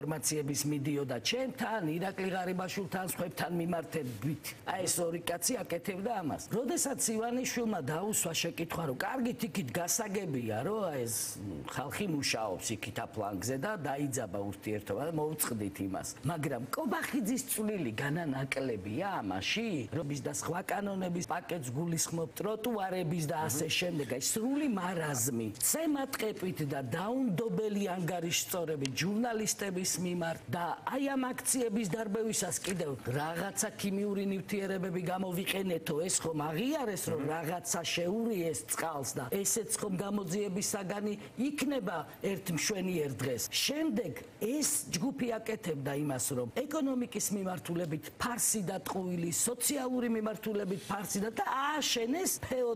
ინფორმაციების მიდიოდა ჩემთან, ირაკლი ღარიბაშვილთან, სხვებთან მიმართებით. აი ეს ორი კაცი აკეთებდა ამას. როდესაც ივანიშვილმა დაუსვა შეკითხვა, რომ კარგით იქით გასაგებია, რომ ეს ხალხი მუშაობს იქით აფლანგზე და დაიძაბა ურთიერთობა და მოუწყდით იმას. მაგრამ კობახიძის წვლილი განანაკლებია ამაში, რომის და სხვა კანონების პაკეტს გულისხმობ, ტროტუარების და ასე შემდეგ, აი სრული მარაზმი, ცემატყეპით და დაუნდობელი ანგარიშსწორებით ჟურნალისტების მიმართ და აი ამ აქციების დარბევისას კიდევ რაღაცა ქიმიური ნივთიერებები გამოვიყენეთო, ეს ხომ აღიარეს, რომ რაღაცა შეურიეს წყალს და ესეც ხომ გამოძიების საგანი იქნება ერთ მშვენიერ დღეს. შემდეგ ეს ჯგუფი აკეთებდა იმას, რომ ეკონომიკის მიმართულებით ფარსი დატყუილი, სოციალური მიმართულებით ფარსი და ააშენეს